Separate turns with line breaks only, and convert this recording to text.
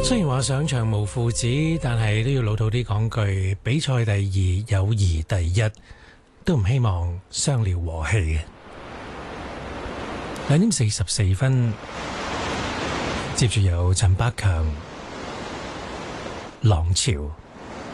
雖然話上場無父子，但係都要老土啲講句，比賽第二，友誼第一，都唔希望傷了和氣嘅。2:44，接住有陳百強《浪潮》。